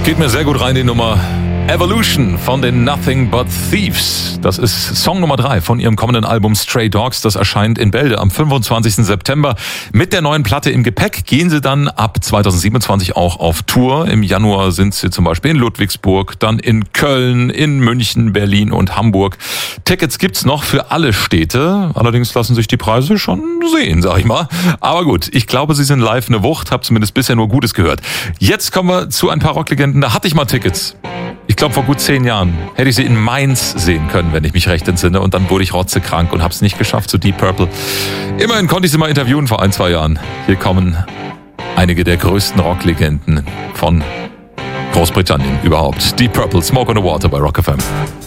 Geht mir sehr gut rein, die Nummer Evolution von den Nothing But Thieves. Das ist Song Nummer 3 von ihrem kommenden Album Stray Dogs. Das erscheint in Bälde am 25. September. Mit der neuen Platte im Gepäck gehen sie dann ab 2027 auch auf Tour. Im Januar sind sie zum Beispiel in Ludwigsburg, dann in Köln, in München, Berlin und Hamburg. Tickets gibt's noch für alle Städte. Allerdings lassen sich die Preise schon sehen, sag ich mal. Aber gut, ich glaube, sie sind live eine Wucht. Hab zumindest bisher nur Gutes gehört. Jetzt kommen wir zu ein paar Rocklegenden. Da hatte ich mal Tickets. Ich glaube, vor gut 10 Jahren hätte ich sie in Mainz sehen können, wenn ich mich recht entsinne. Und dann wurde ich rotzekrank und habe es nicht geschafft zu Deep Purple. Immerhin konnte ich sie mal interviewen vor 1-2 Jahren. Hier kommen einige der größten Rocklegenden von Großbritannien überhaupt. Deep Purple, Smoke on the Water bei Rock FM.